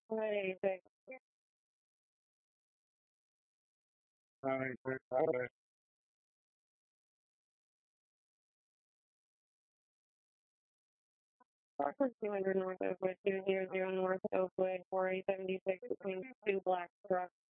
186. Alright, alright. Parkland 200 North Oakwood, 200 North Oakwood, 4876 between two black trucks.